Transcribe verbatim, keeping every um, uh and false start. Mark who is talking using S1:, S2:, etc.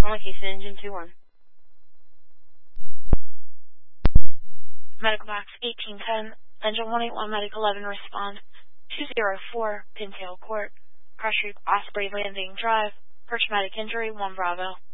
S1: Calling Houston Engine two one.
S2: Medical box eighteen ten, engine one eight one, medic eleven, respond two zero four, Pintail Court, Cross Street, Osprey Landing Drive, Perch medic injury, one Bravo.